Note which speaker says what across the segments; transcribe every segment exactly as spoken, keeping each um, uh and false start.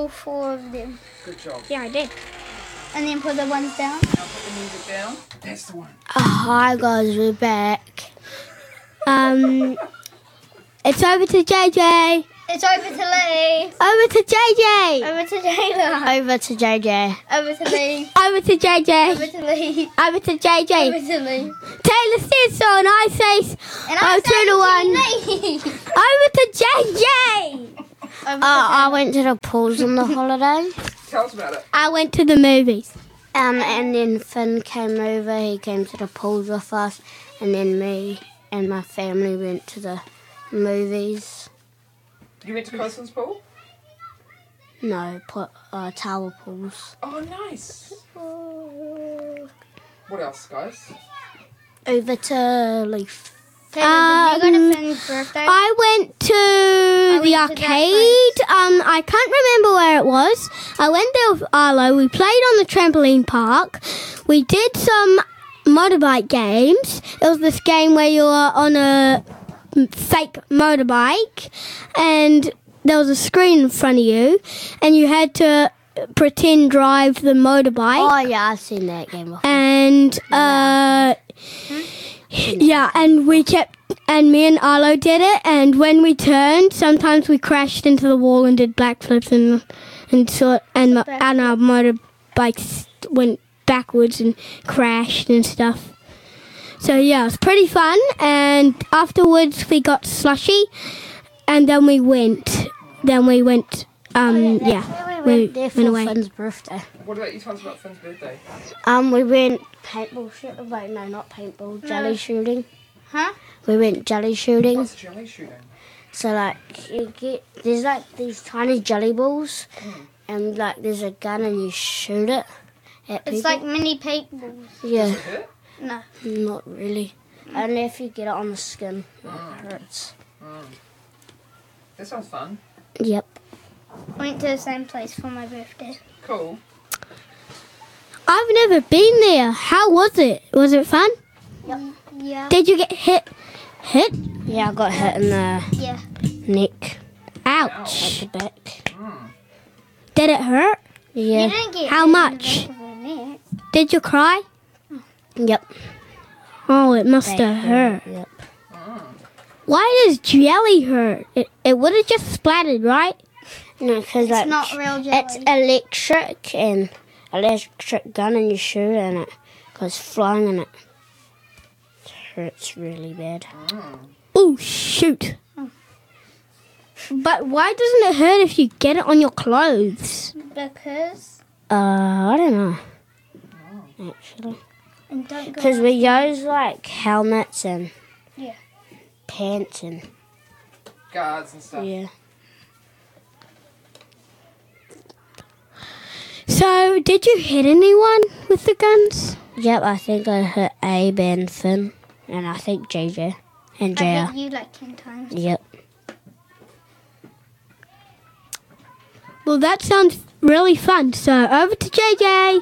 Speaker 1: all four of them.
Speaker 2: Good job.
Speaker 1: Yeah, I did. And then put the ones down.
Speaker 2: Now put the music down. That's the one.
Speaker 3: Oh, hi guys, we're back. Um, it's over to J J.
Speaker 1: It's over to Lee.
Speaker 3: Over to J J.
Speaker 1: Over to Jayla.
Speaker 3: Over to J J.
Speaker 1: Over to Lee.
Speaker 3: Over to J J.
Speaker 1: Over to Lee.
Speaker 3: Over to J J.
Speaker 1: Over to Lee.
Speaker 3: Taylor says so, and I say
Speaker 1: And
Speaker 3: oh,
Speaker 1: I
Speaker 3: two to one.
Speaker 1: Lee.
Speaker 3: Over to J J.
Speaker 1: Over
Speaker 3: Oh,
Speaker 1: to
Speaker 3: I
Speaker 1: Jayla.
Speaker 3: went to the pools on the holiday.
Speaker 2: Tell us about it.
Speaker 3: I went to the movies. Um, and then Finn came over. He came to the pools with us, and then me and my family went to the movies.
Speaker 2: You went to Coastlands Pool?
Speaker 3: No, put uh, tower pools.
Speaker 2: Oh, nice. What else, guys?
Speaker 3: Over to Leaf.
Speaker 1: Taylor, did you go
Speaker 3: Um,
Speaker 1: to Finn's birthday?
Speaker 3: I went to
Speaker 1: I
Speaker 3: the
Speaker 1: went to that
Speaker 3: arcade. Um, I can't remember where it was. I went there with Arlo. We played on the trampoline park. We did some motorbike games. It was this game where you were on a fake motorbike, and there was a screen in front of you, and you had to pretend drive the motorbike.
Speaker 4: Oh yeah, I've seen that game before.
Speaker 3: And uh, yeah, and we kept, and me and Arlo did it. And when we turned, sometimes we crashed into the wall and did backflips, and and so and, mo- and our motorbikes went backwards and crashed and stuff. So yeah, it was pretty fun. And afterwards, we got slushy, and then we went. Then we went. Um, yeah, we
Speaker 4: There
Speaker 3: went
Speaker 4: for
Speaker 3: away.
Speaker 4: Finn's birthday.
Speaker 2: What about you tell us about Finn's birthday?
Speaker 4: Um, we went paintball shooting. Wait, no, not paintball. Jelly shooting.
Speaker 1: Huh?
Speaker 4: We went jelly shooting.
Speaker 2: What's jelly shooting?
Speaker 4: So like you get there's like these tiny jelly balls, and like there's a gun and you shoot it at people.
Speaker 1: It's like mini paintballs.
Speaker 4: yeah,
Speaker 2: Does it hurt?
Speaker 1: No.
Speaker 4: not really. Only if you get it on the skin, it hurts.
Speaker 2: That sounds fun.
Speaker 4: Yep.
Speaker 1: Went to the same place for my birthday.
Speaker 2: Cool.
Speaker 3: I've never been there. How was it? Was it fun?
Speaker 1: Yeah.
Speaker 3: Did you get hit? Hit?
Speaker 4: Yeah, I got hit in the
Speaker 1: Yeah.
Speaker 4: neck
Speaker 3: Ouch.
Speaker 4: at the back.
Speaker 3: Did it hurt?
Speaker 1: You
Speaker 4: Yeah.
Speaker 1: didn't get
Speaker 3: How
Speaker 1: hit in the
Speaker 3: much?
Speaker 1: back of the neck.
Speaker 3: Did you cry?
Speaker 4: Yep.
Speaker 3: Oh, it must
Speaker 4: They
Speaker 3: have hurt.
Speaker 4: Yep.
Speaker 3: Why does jelly hurt? It, it would have just splattered, right?
Speaker 4: No, because
Speaker 1: It's
Speaker 4: like
Speaker 1: not real jelly.
Speaker 4: it's electric and electric gun and you shoot and it goes flying and it hurts really bad.
Speaker 3: Oh, shoot. But why doesn't it hurt if you get it on your clothes?
Speaker 1: Because.
Speaker 4: Uh, I don't know. Actually,
Speaker 1: And don't go.
Speaker 4: because we use like helmets and
Speaker 1: Yeah.
Speaker 4: pants and
Speaker 2: Guards and stuff.
Speaker 4: yeah.
Speaker 3: So, did you hit anyone with the guns?
Speaker 4: Yep, I think I hit Abe and Finn, and I think J J and
Speaker 1: I
Speaker 4: Jaya.
Speaker 1: hit you like ten times.
Speaker 4: Yep.
Speaker 3: Well, that sounds really fun. So, over to J J.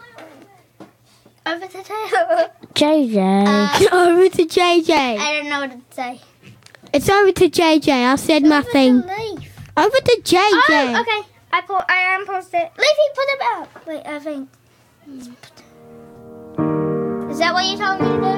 Speaker 1: Over to Taylor.
Speaker 4: J J.
Speaker 1: Uh,
Speaker 3: Over to J J.
Speaker 1: I don't know what to say.
Speaker 3: It's over to J J. I said my
Speaker 1: Over
Speaker 3: thing.
Speaker 1: to Leaf.
Speaker 3: Over to J J.
Speaker 1: Oh, okay. I put. I am posted. Leafy, put it back. Wait, I think. Is that what you told me to do?